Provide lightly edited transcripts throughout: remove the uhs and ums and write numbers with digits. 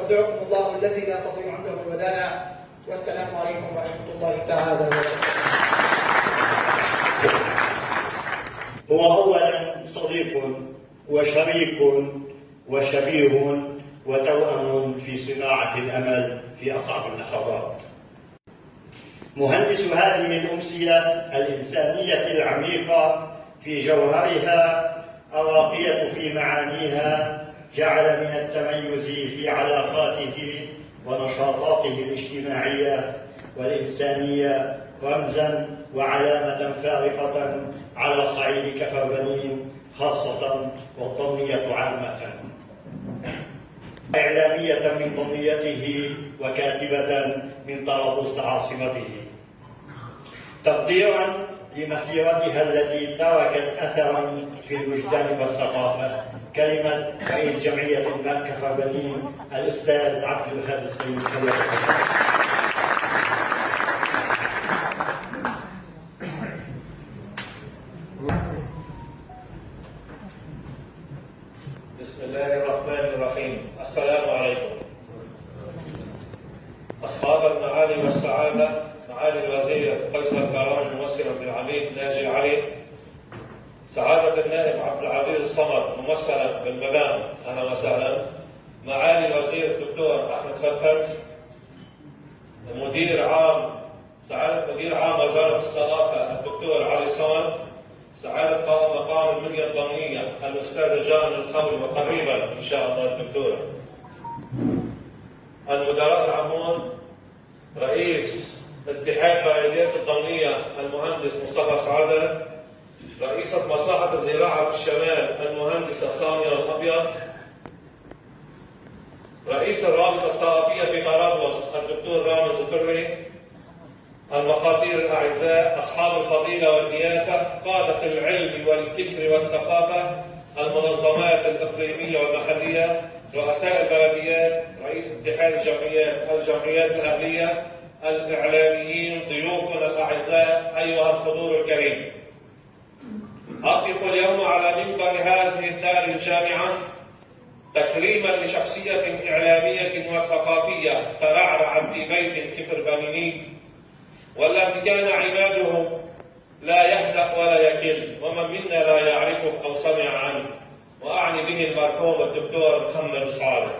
واستودعكم الله الذي لا تضيع عنده الودائع، والسلام عليكم ورحمة الله تعالى وبركاته. هو أولا صديق وشريك وشبيه وتوأم في صناعة الأمل في أصعب اللحظات. مهندس هذه الأمسية الإنسانية العميقة في جوهرها، الراقية في معانيها، جعل من التميز في علاقاته ونشاطاته الاجتماعية والإنسانية رمزاً وعلامة فارقة على صعيد كفر بنين خاصة والضمنية عامة. إعلامية من ضمنيته وكاتبة من طرابلس عاصمته، تقديراً لمسيرتها التي تركت أثراً في الوجدان والثقافة. كلمة رئيس جمعية المال كفر بنين الأستاذ عبد الوهاب السيد. بسم الله الرحمن الرحيم. السلام عليكم. أصحاب المعالي والسعادة، معالي الوزير قيصر كرام الممثل عبد العميد ناجي علي، سعادة النائب عبد العزيز الصمد ممثلا بالمدام، أهلا وسهلا. معالي الوزير الدكتور أحمد فتحت، مدير عام وزارة الثقافة الدكتور علي الصمد، سعادة قائم مقام المنيا الضمنية الأستاذ جان الخول، وقريبا إن شاء الله الدكتورة. المدراء العامون، رئيس اتحاد بلديات الضمنية المهندس مصطفى سعادة، رئيسة مصلحة الزراعة في الشمال المهندسة سامية الأبيض، رئيس الرابطة الثقافية في طرابلس الدكتور رامز الفري، المخاطير الأعزاء، أصحاب الفضيلة والضيافة، قادة العلم والفكر والثقافة، المنظمات الإقليمية والمحلية، رؤساء البلديات، رئيس اتحاد الجمعيات الأهلية، الإعلاميين، ضيوفنا الأعزاء، أيها الحضور الكريم. أقف اليوم على منبر هذه الدار الجامعة تكريما لشخصية إعلامية وثقافية ترعرعت في بيت كفر بنيني، والذي كان عماده لا يهدأ ولا يكل، ومن منا لا يعرفه أو سمع عنه، وأعني به المرحوم الدكتور محمد سعادة.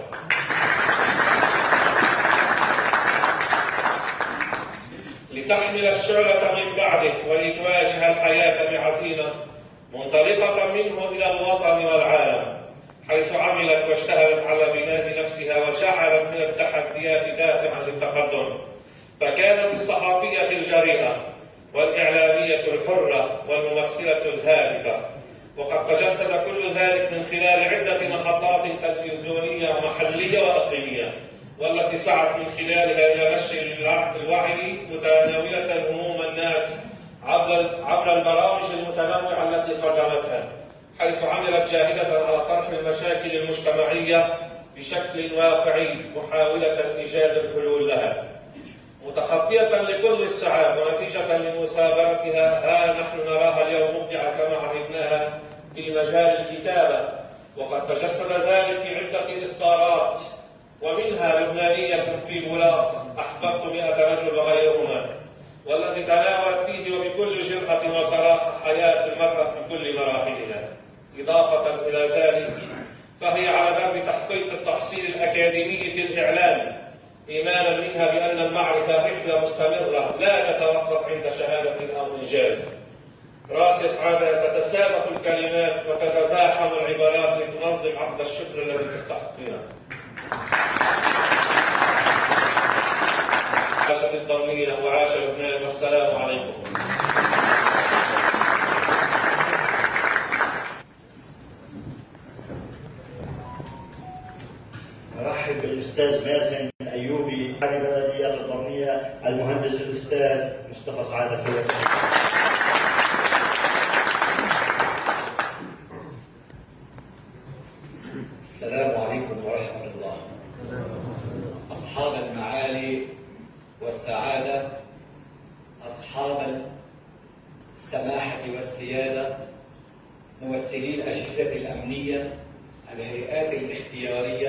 لتحمل الشعلة من بعده ولتواجه الحياة بعزيمة منطلقة منه إلى الوطن والعالم، حيث عملت واجتهدت على بناء نفسها وجعلت من التحديات دافعا للتقدم. فكانت الصحفية الجريئة والإعلامية الحرة والممثلة الهادفة، وقد تجسد كل ذلك من خلال عدة محطات تلفزيونية محلية وإقليمية، والتي سعت من خلالها إلى نشر الوعي متناولة هموم الناس عبر البرامج المتنوعة التي قدمتها، حيث عملت جاهدة على طرح المشاكل المجتمعية بشكل واقعي محاولة إيجاد الحلول لها، متخطية لكل السعاب ونتيجة لمثابرتها. ها نحن نراها اليوم مبدعة كما عهدناها في مجال الكتابة، وقد تجسد ذلك في عدة إصدارات، ومنها لبنانية في بولاق، أحببت 100 رجل وغيرهما، والذي تناولت فيه وبكل جرأة وصراحة حياة المرأة في كل مراحلها. إضافة إلى ذلك فهي على درب تحقيق التحصيل الأكاديمي في الإعلام، إيمانا منها بأن المعرفة رحلة مستمرة لا تتوقف عند شهادة أو إنجاز. راس سعادة، تتسابق الكلمات وتتزاحم العبارات لتنظم عقد الشكر الذي تستحقونه. عاشت الضمنية وعاش لبنان، والسلام عليكم. أرحب بالأستاذ مازن الأيوبي، علي بلديات الضمنية، المهندس الأستاذ مصطفى سعادة.